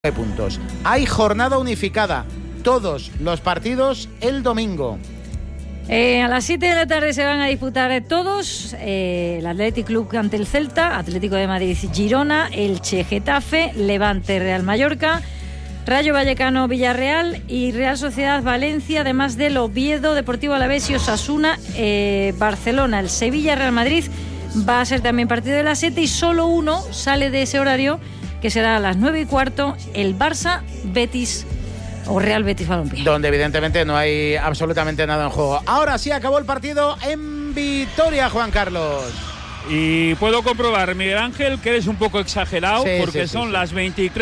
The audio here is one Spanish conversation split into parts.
puntos. Hay jornada unificada, todos los partidos el domingo. A las 7 de la tarde se van a disputar todos, el Athletic Club ante el Celta, Atlético de Madrid Girona, Elche Getafe, Levante Real Mallorca, Rayo Vallecano Villarreal y Real Sociedad Valencia, además del Oviedo, Deportivo Alavés y Osasuna, Barcelona, el Sevilla Real Madrid va a ser también partido de las 7 y solo uno sale de ese horario, que será a las 9:15, el Barça Betis o Real Betis Balompié. Donde evidentemente no hay absolutamente nada en juego. Ahora sí acabó el partido en Vitoria, Juan Carlos. Y puedo comprobar, Miguel Ángel, que eres un poco exagerado, porque son las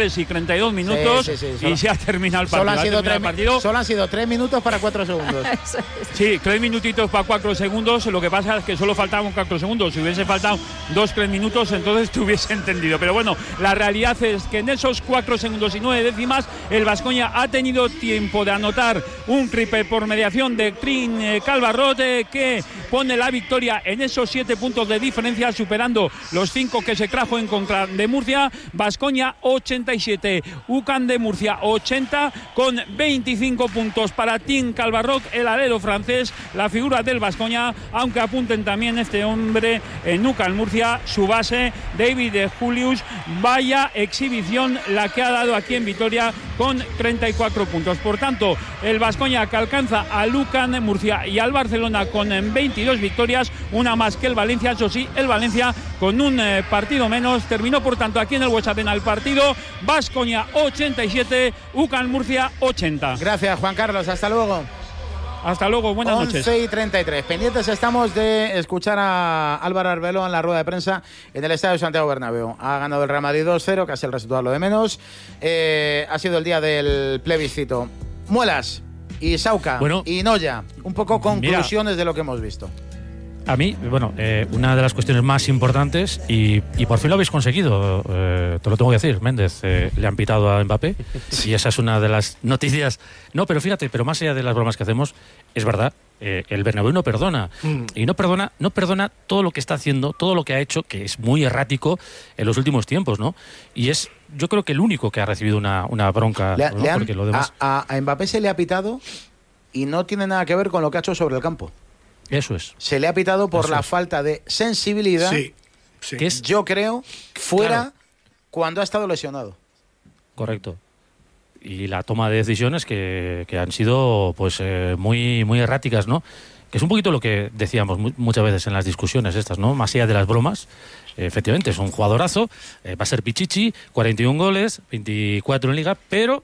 23:32 minutos y se ha terminado el partido. Solo han sido 3 minutos para 4 segundos. Sí, 3 minutitos para 4 segundos. Lo que pasa es que solo faltaban 4 segundos. Si hubiese faltado 2-3 minutos, entonces te hubiese entendido. Pero bueno, la realidad es que en esos 4 segundos y 9 décimas, el Baskonia ha tenido tiempo de anotar un triple por mediación de Trin Calvarrote, que pone la victoria en esos 7 puntos de diferencia, superando los 5 que se trajo en contra de Murcia. Baskonia 87, UCAM de Murcia 80, con 25 puntos para Tim Calvarroc, el alero francés, la figura del Baskonia, aunque apunten también este hombre en UCAM Murcia, su base, David Julius. Vaya exhibición la que ha dado aquí en Vitoria, con 34 puntos. Por tanto, el Baskonia, que alcanza al UCAM Murcia y al Barcelona con 22 victorias, una más que el Valencia. Eso sí, el Valencia con un partido menos. Terminó por tanto aquí en el Huesatena el partido. Baskonia 87, UCAM Murcia 80. Gracias, Juan Carlos, hasta luego. Hasta luego, buenas noches. 11:33. Pendientes estamos de escuchar a Álvaro Arbeloa en la rueda de prensa en el Estadio Santiago Bernabéu. Ha ganado el Real Madrid 2-0, casi el resultado lo de menos. Ha sido el día del plebiscito. Muelas y Sauca y Noya, un poco conclusiones de lo que hemos visto. A mí, una de las cuestiones más importantes, y por fin lo habéis conseguido, te lo tengo que decir, Méndez, le han pitado a Mbappé, y esa es una de las noticias. No, pero fíjate, pero más allá de las bromas que hacemos, es verdad, el Bernabéu no perdona, y no perdona todo lo que está haciendo, todo lo que ha hecho, que es muy errático en los últimos tiempos, ¿no? Y es, yo creo que el único que ha recibido una bronca, porque lo demás... A Mbappé se le ha pitado y no tiene nada que ver con lo que ha hecho sobre el campo. Eso es. Se le ha pitado por la falta de sensibilidad, que es, yo creo, fuera cuando ha estado lesionado. Correcto. Y la toma de decisiones que han sido pues muy, muy erráticas, ¿no? Que es un poquito lo que decíamos muchas veces en las discusiones estas, ¿no? Más allá de las bromas, efectivamente, es un jugadorazo, va a ser pichichi, 41 goles, 24 en Liga, pero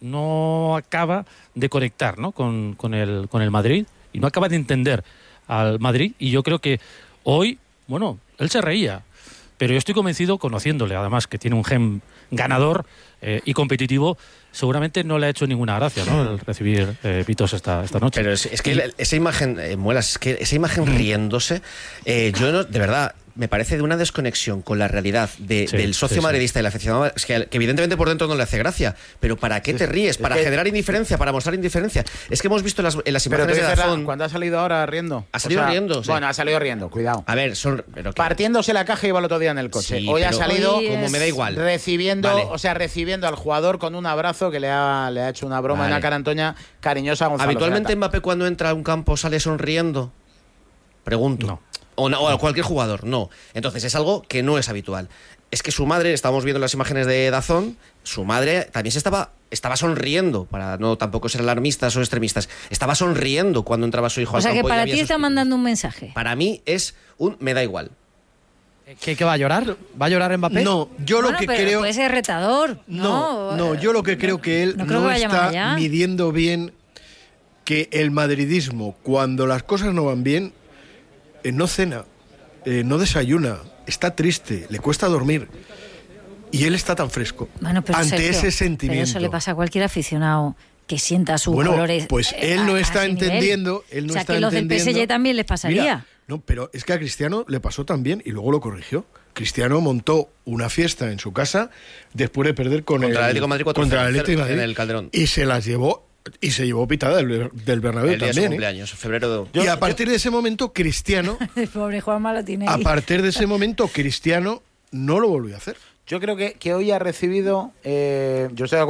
no acaba de conectar, ¿no? con el Madrid, y no acaba de entender al Madrid, y yo creo que hoy, él se reía, pero yo estoy convencido, conociéndole además que tiene un gen ganador y competitivo, seguramente no le ha hecho ninguna gracia, ¿no? El recibir pitos esta noche. Pero es que esa imagen, Muelas, es que esa imagen riéndose, yo no, de verdad, me parece de una desconexión con la realidad del socio madridista y la aficionado, es que evidentemente por dentro no le hace gracia, pero ¿para qué te ríes? ¿Para generar indiferencia? ¿Para mostrar indiferencia? Es que hemos visto en las imágenes de Dazón... Cuando ha salido ahora riendo. Ha salido riendo, Bueno, ha salido riendo, cuidado. A ver, partiéndose la caja, iba el otro día en el coche. Sí, hoy ha salido, como me da igual, recibiendo al jugador con un abrazo que le ha hecho una broma en la cara Antoña cariñosa a Gonzalo. ¿Habitualmente Mbappé cuando entra a un campo sale sonriendo? Pregunto. No. O a cualquier jugador, no. Entonces es algo que no es habitual. Es que su madre, estábamos viendo las imágenes de Dazón, su madre también estaba sonriendo, para no tampoco ser alarmistas o extremistas, estaba sonriendo cuando entraba su hijo al campo. O sea que para ti está mandando un mensaje. Para mí es me da igual. ¿Qué va a llorar? ¿Va a llorar Mbappé? No, yo lo que creo... puede ser retador. No, yo lo que creo que él no está midiendo bien que el madridismo, cuando las cosas no van bien, no cena, no desayuna, está triste, le cuesta dormir. Y él está tan fresco ante ese sentimiento. Pero eso le pasa a cualquier aficionado que sienta sus colores. Pues él no está entendiendo. Él no está entendiendo. Los del PSG también les pasaría. Mira, no, pero es que a Cristiano le pasó también y luego lo corrigió. Cristiano montó una fiesta en su casa después de perder contra el Atlético de Madrid, contra el Atlético de Madrid en el Calderón. Y se las llevó. Y se llevó pitada del Bernabéu el día también. De su cumpleaños, febrero de... Y a partir de ese momento, Cristiano... Pobre Juanma lo tiene. A partir de ese momento, Cristiano no lo volvió a hacer. Yo creo que hoy ha recibido, yo estoy de acuerdo